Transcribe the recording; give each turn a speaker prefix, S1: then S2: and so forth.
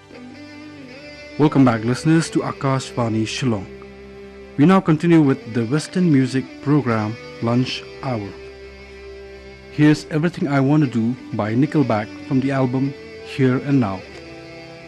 S1: Welcome back, listeners, to Akashvani Shillong. We now continue with the Western music program Lunch Hour. Here's Everything I Want to Do by Nickelback from the album Here and Now.